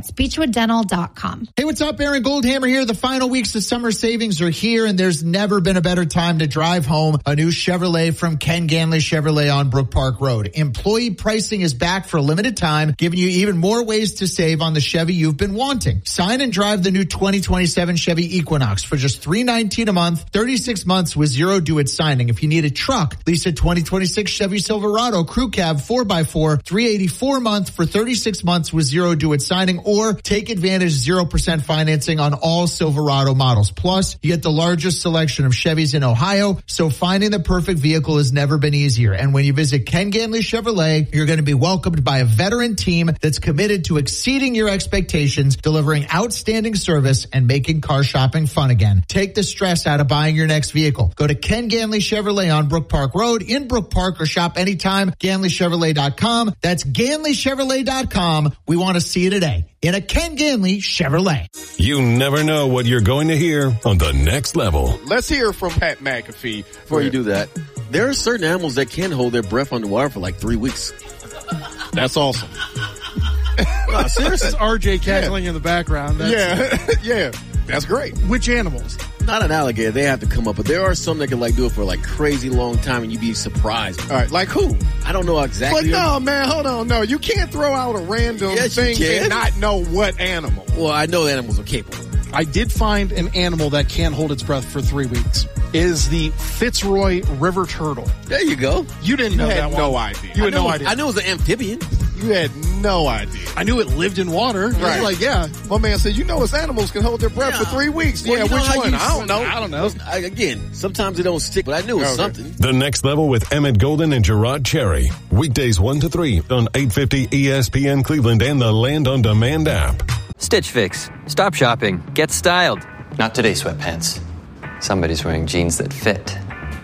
That's beechwooddental.com. Hey, what's up? Aaron Goldhammer here. The final weeks of summer savings are here, and there's never been a better time to drive home a new Chevrolet from Ken Ganley Chevrolet on Brook Park Road. Employee pricing is back for a limited time, giving you even more ways to save on the Chevy you've been wanting. Sign and drive the new 2027 Chevy Equinox for just $319 a month, 36 months with zero due at signing. If you need a truck, lease a 2026 Chevy Silverado Crew Cab 4x4, $384 a month for 36 months with zero due at signing, or take advantage 0% financing on all Silverado models. Plus, you get the largest selection of Chevys in Ohio, so finding the perfect vehicle has never been easier. And when you visit Ken Ganley Chevrolet, you're going to be welcomed by a veteran team that's committed to exceeding your expectations, delivering outstanding service, and making car shopping fun again. Take the stress out of buying your next vehicle. Go to Ken Ganley Chevrolet on Brook Park Road in Brook Park, or shop anytime, GanleyChevrolet.com. That's GanleyChevrolet.com. We want to see you today in a Ken Ganley Chevrolet. You never know what you're going to hear on The Next Level. Let's hear from Pat McAfee. Before you do that, there are certain animals that can hold their breath underwater for like 3 weeks. That's awesome. No, seriously. This is RJ cackling in the background. Yeah. That's great. Which animals? Not an alligator. They have to come up, but there are some that can like do it for like crazy long time, and you'd be surprised. All right, like who? I don't know exactly. But no, man, hold on. No, you can't throw out a random thing and not know what animal. Well, I know animals are capable. I did find an animal that can hold its breath for 3 weeks. Is the Fitzroy River turtle. There you go. You didn't know that one. No idea. You had no idea. I knew it was an amphibian. You had no idea. I knew it lived in water. Right. Like, yeah. My man said, it's animals can hold their breath for 3 weeks. Well, yeah, which one? I don't know. Again, sometimes they don't stick, but I knew it was something. The Next Level with Emmett Golden and Gerard Cherry. Weekdays 1 to 3 on 850 ESPN Cleveland and the Land on Demand app. Stitch Fix. Stop shopping. Get styled. Not today, sweatpants. Somebody's wearing jeans that fit.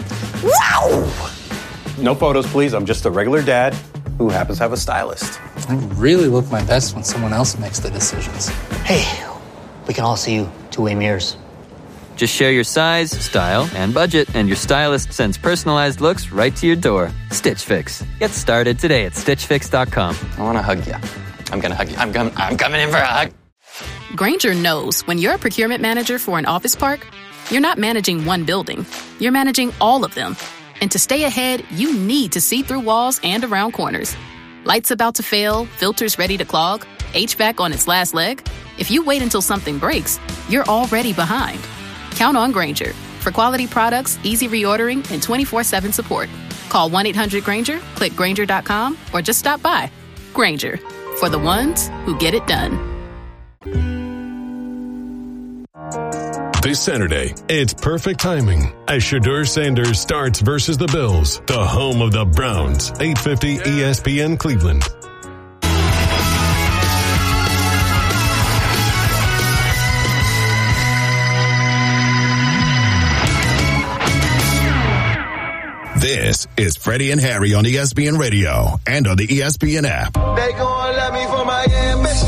Wow! No photos, please. I'm just a regular dad who happens to have a stylist. I really look my best when someone else makes the decisions. Hey, we can all see you two-way mirrors. Just share your size, style, and budget, and your stylist sends personalized looks right to your door. Stitch Fix. Get started today at StitchFix.com. I want to hug you. I'm going to hug you. I'm coming in for a hug. Grainger knows when you're a procurement manager for an office park, you're not managing one building. You're managing all of them. And to stay ahead, you need to see through walls and around corners. Lights about to fail, filters ready to clog, HVAC on its last leg. If you wait until something breaks, you're already behind. Count on Grainger for quality products, easy reordering, and 24/7 support. Call 1-800-GRAINGER, click Grainger.com, or just stop by. Grainger, for the ones who get it done. This Saturday, it's perfect timing as Shedeur Sanders starts versus the Bills, the home of the Browns, 850 ESPN Cleveland. This is Freddie and Harry on ESPN Radio and on the ESPN app. They gon' let me for my ambition.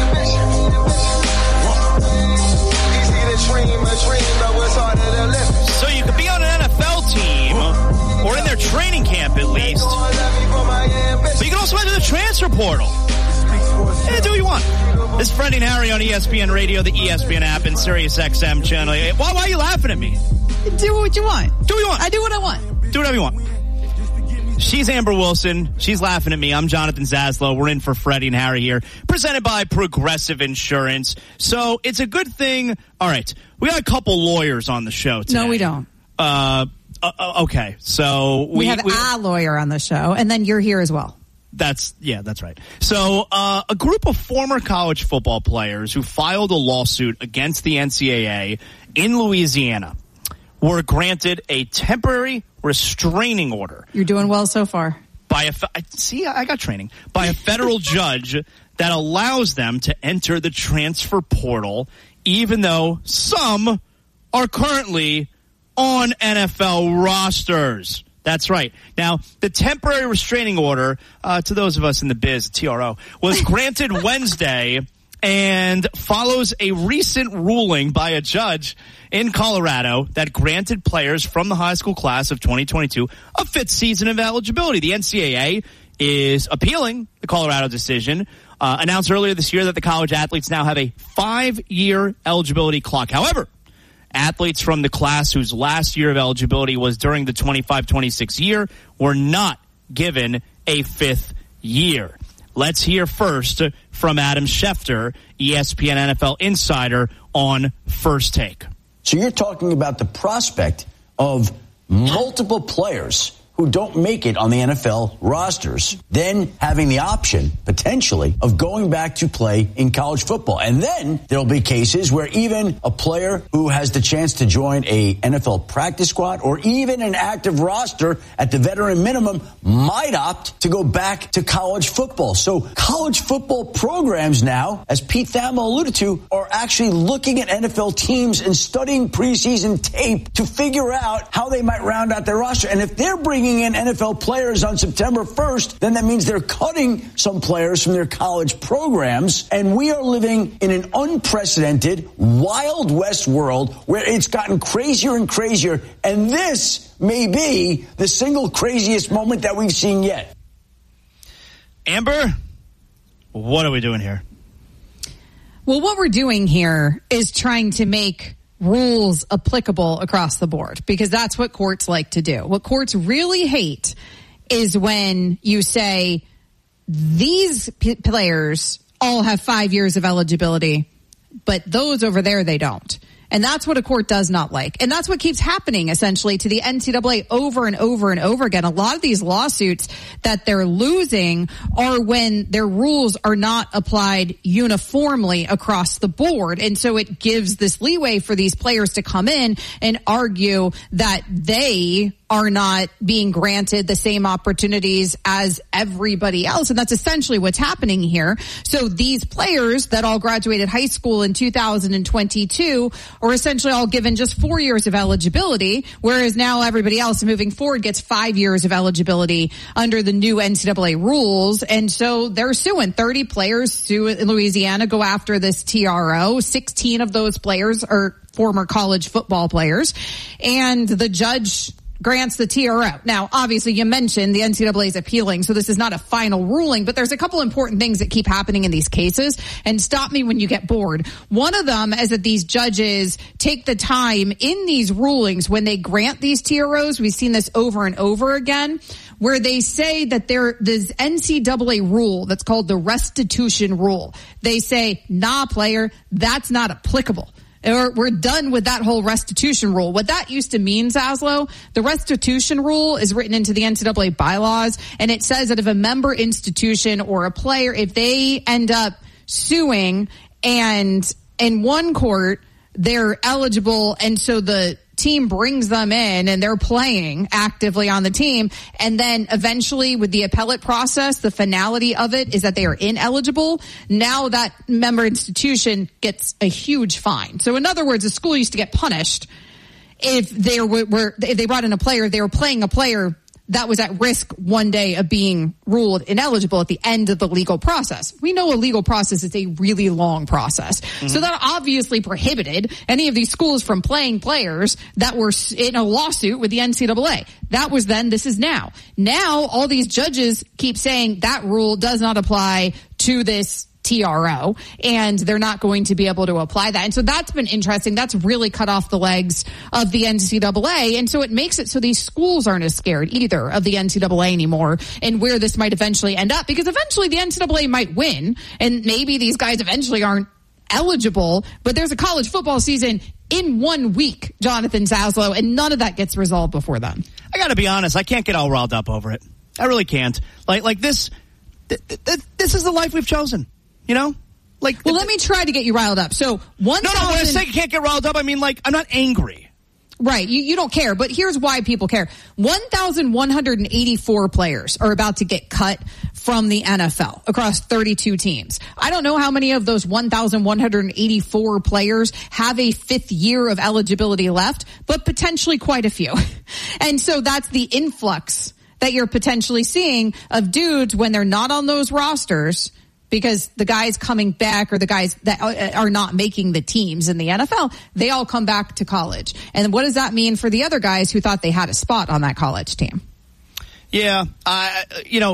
So you could be on an NFL team or in their training camp at least, but you can also enter the transfer portal. Yeah, do what you want. This is Freddie and Harry on ESPN Radio, the ESPN app, and Sirius XM channel. Why are you laughing at me? Do what you want. Do what you want. I do what I want. Do whatever you want. She's Amber Wilson. She's laughing at me. I'm Jonathan Zaslow. We're in for Freddie and Harry here, presented by Progressive Insurance. So it's a good thing. All right. We got a couple lawyers on the show today. No, we don't. Okay. So we have a lawyer on the show, and then you're here as well. That's right. So a group of former college football players who filed a lawsuit against the NCAA in Louisiana were granted a temporary restraining order. You're doing well so far. I got training. By a federal judge that allows them to enter the transfer portal, even though some are currently on NFL rosters. That's right. Now, the temporary restraining order, to those of us in the biz, TRO, was granted Wednesday and follows a recent ruling by a judge in Colorado that granted players from the high school class of 2022 a fifth season of eligibility. The NCAA is appealing the Colorado decision announced earlier this year that the college athletes now have a 5-year eligibility clock. However, athletes from the class whose last year of eligibility was during the 25-26 year were not given a 5th year. Let's hear first from Adam Schefter, ESPN NFL insider, on First Take. So you're talking about the prospect of multiple players who don't make it on the NFL rosters, then having the option, potentially, of going back to play in college football. And then there'll be cases where even a player who has the chance to join a NFL practice squad or even an active roster at the veteran minimum might opt to go back to college football. So college football programs now, as Pete Thamel alluded to, are actually looking at NFL teams and studying preseason tape to figure out how they might round out their roster. And if they're bringing in NFL players on September 1st, then that means they're cutting some players from their college programs. And we are living in an unprecedented Wild West world where it's gotten crazier and crazier. And this may be the single craziest moment that we've seen yet. Amber, what are we doing here? Well, what we're doing here is trying to make rules applicable across the board, because that's what courts like to do. What courts really hate is when you say these players all have 5 years of eligibility, but those over there, they don't. And that's what a court does not like. And that's what keeps happening, essentially, to the NCAA over and over and over again. A lot of these lawsuits that they're losing are when their rules are not applied uniformly across the board. And so it gives this leeway for these players to come in and argue that they are not being granted the same opportunities as everybody else. And that's essentially what's happening here. So these players that all graduated high school in 2022 are essentially all given just 4 years of eligibility, whereas now everybody else moving forward gets 5 years of eligibility under the new NCAA rules. And so they're suing. 30 players sue in Louisiana, go after this TRO. 16 of those players are former college football players. And the judge grants the TRO. Now, obviously, you mentioned the NCAA is appealing, so this is not a final ruling, but there's a couple important things that keep happening in these cases, and stop me when you get bored. One of them is that these judges take the time in these rulings when they grant these TROs. We've seen this over and over again, where they say that this NCAA rule that's called the restitution rule. They say, nah, player, that's not applicable. We're done with that whole restitution rule. What that used to mean, Zaslow, the restitution rule is written into the NCAA bylaws, and it says that if a member institution or a player, if they end up suing and in one court they're eligible, and so the team brings them in and they're playing actively on the team, and then eventually with the appellate process, the finality of it is that they are ineligible. Now that member institution gets a huge fine. So in other words, a school used to get punished if they brought in a player, they were playing a player that was at risk one day of being ruled ineligible at the end of the legal process. We know a legal process is a really long process. Mm-hmm. So that obviously prohibited any of these schools from playing players that were in a lawsuit with the NCAA. That was then, this is now. Now all these judges keep saying that rule does not apply to this TRO, and they're not going to be able to apply that. And so that's been interesting. That's really cut off the legs of the NCAA. And so it makes it so these schools aren't as scared either of the NCAA anymore and where this might eventually end up, because eventually the NCAA might win and maybe these guys eventually aren't eligible, but there's a college football season in 1 week, Jonathan Zaslow, and none of that gets resolved before then. I gotta be honest, I can't get all riled up over it. I really can't. Like this is the life we've chosen. You know? Well, let me try to get you riled up. So, when I say you can't get riled up, I mean, I'm not angry. Right. You don't care, but here's why people care. 1,184 players are about to get cut from the NFL across 32 teams. I don't know how many of those 1,184 players have a 5th year of eligibility left, but potentially quite a few. And so that's the influx that you're potentially seeing of dudes when they're not on those rosters, because the guys coming back, or the guys that are not making the teams in the NFL, they all come back to college. And what does that mean for the other guys who thought they had a spot on that college team? Yeah,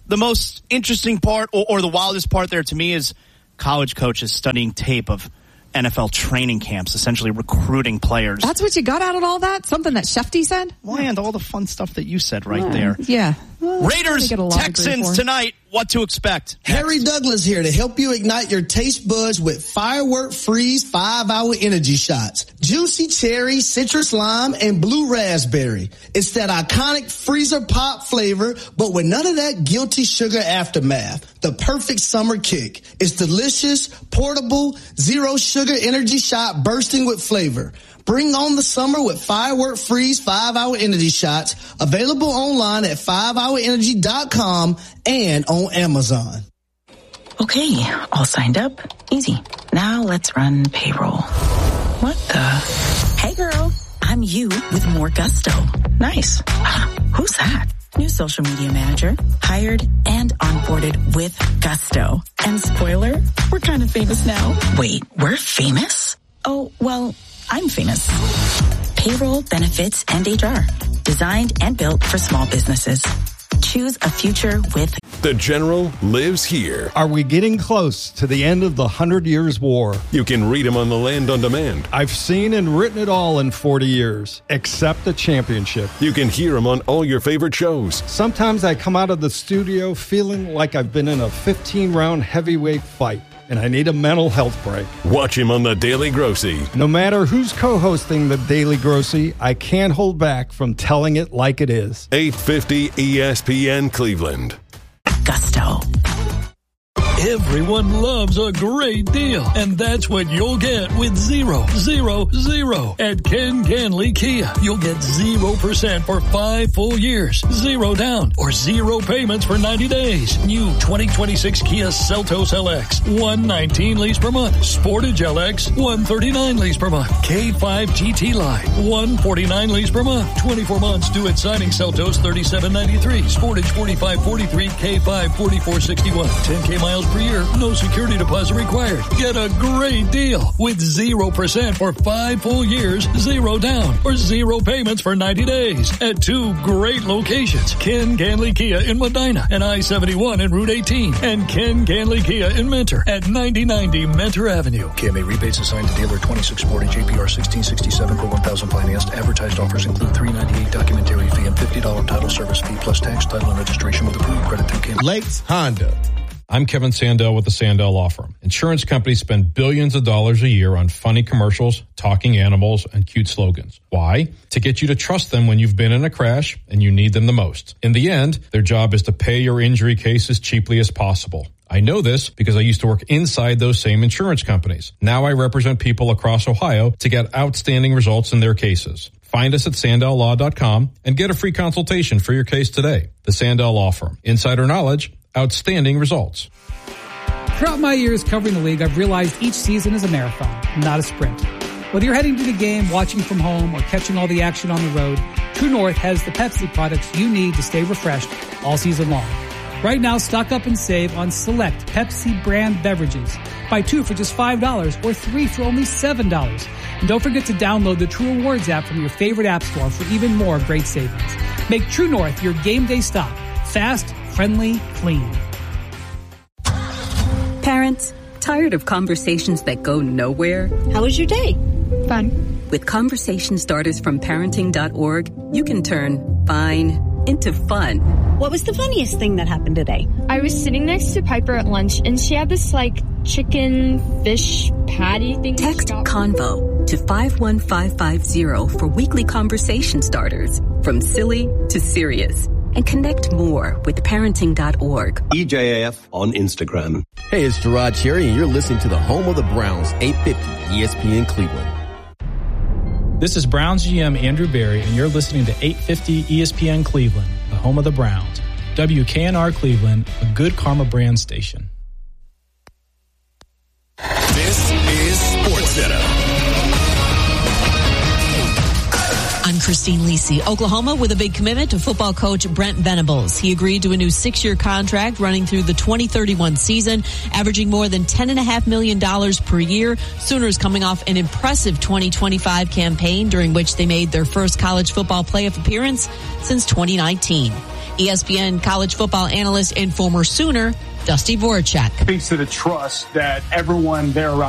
the most interesting part or the wildest part there to me is college coaches studying tape of NFL training camps, essentially recruiting players. That's what you got out of all that? Something that Shefty said? Well, and all the fun stuff that you said right there. Yeah. Well, Raiders, Texans tonight. What to expect? Harry Douglas here to help you ignite your taste buds with Firework Freeze 5-Hour Energy Shots. Juicy cherry, citrus lime, and blue raspberry. It's that iconic freezer pop flavor, but with none of that guilty sugar aftermath. The perfect summer kick. It's delicious, portable, zero sugar energy shot bursting with flavor. Bring on the summer with Firework Freeze 5-Hour Energy Shots, available online at 5hourenergy.com and on Amazon. Okay, all signed up. Easy. Now let's run payroll. What the? Hey girl, I'm you with more gusto. Nice. Who's that? New social media manager, hired and onboarded with gusto. And spoiler, we're kind of famous now. Wait, we're famous? Oh, well, I'm famous. Payroll, benefits, and HR. Designed and built for small businesses. Choose a future with... The General lives here. Are we getting close to the end of the 100 Years' War? You can read him on the Land on Demand. I've seen and written it all in 40 years, except the championship. You can hear him on all your favorite shows. Sometimes I come out of the studio feeling like I've been in a 15-round heavyweight fight, and I need a mental health break. Watch him on The Daily Grossy. No matter who's co-hosting The Daily Grossy, I can't hold back from telling it like it is. 850 ESPN Cleveland. Gusto. Everyone loves a great deal, and that's what you'll get with 000 at Ken Ganley Kia. You'll get 0% for 5 full years, 0 down, or 0 payments for 90 days. New 2026 Kia Seltos LX, $119 lease per month. Sportage LX, $139 lease per month. K5 GT Line, $149 lease per month. 24 months due at signing. Seltos $37.93. Sportage $45.43. K5 $44.61. 10K miles per year, no security deposit required. Get a great deal with 0% for 5 full years, 0 down, or 0 payments for 90 days at 2 great locations. Ken Ganley Kia in Medina and I-71 and Route 18, and Ken Ganley Kia in Mentor at 9090 Mentor Avenue. KMA rebates assigned to dealer 26 Sportage APR 1667 per 1,000 financed. Advertised offers include $398 documentary fee and $50 title service fee plus tax, title, and registration with approved credit through KMA. Lakes Honda. I'm Kevin Sandell with the Sandell Law Firm. Insurance companies spend billions of dollars a year on funny commercials, talking animals, and cute slogans. Why? To get you to trust them when you've been in a crash and you need them the most. In the end, their job is to pay your injury case as cheaply as possible. I know this because I used to work inside those same insurance companies. Now I represent people across Ohio to get outstanding results in their cases. Find us at SandellLaw.com and get a free consultation for your case today. The Sandell Law Firm. Insider knowledge, outstanding results. Throughout my years covering the league, I've realized each season is a marathon, not a sprint. Whether you're heading to the game, watching from home, or catching all the action on the road, True North has the Pepsi products you need to stay refreshed all season long. Right now, stock up and save on select Pepsi brand beverages. Buy 2 for just $5 or 3 for only $7. And don't forget to download the True Rewards app from your favorite app store for even more great savings. Make True North your game day stop. Fast, friendly, clean. Parents, tired of conversations that go nowhere? How was your day? Fun. With conversation starters from parenting.org, you can turn fine into fun. What was the funniest thing that happened today? I was sitting next to Piper at lunch, and she had this, chicken fish patty thing. Text CONVO to 51550 for weekly conversation starters. From silly to serious. And connect more with parenting.org. EJAF on Instagram. Hey, it's Gerard Cherry, and you're listening to the home of the Browns, 850 ESPN Cleveland. This is Browns GM Andrew Berry, and you're listening to 850 ESPN Cleveland, the home of the Browns. WKNR Cleveland, a good Karma brand station. This is SportsCenter. On Christine Lisi. Oklahoma with a big commitment to football coach Brent Venables. He agreed to a new 6-year contract running through the 2031 season, averaging more than $10.5 million per year. Sooners coming off an impressive 2025 campaign during which they made their first college football playoff appearance since 2019. ESPN college football analyst and former Sooner, Dusty Voracek. Speaks to the trust that everyone there around